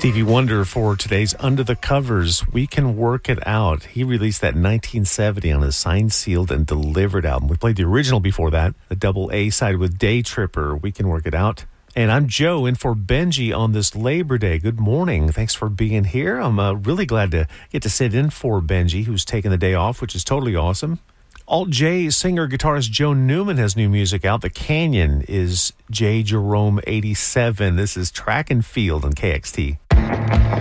Stevie Wonder for today's Under the Covers. We Can Work It Out. He released that in 1970 on his signed, sealed, and delivered album. We played the original before that, the double A side with Day Tripper, We Can Work It Out. And I'm Joe in for Benji on this Labor Day. Good morning. Thanks for being here. I'm really glad to get to sit in for Benji, who's taking the day off, which is totally awesome. Alt J singer guitarist Joe Newman has new music out. The Canyon is J. Jerome 87. This is Track and Field on KXT.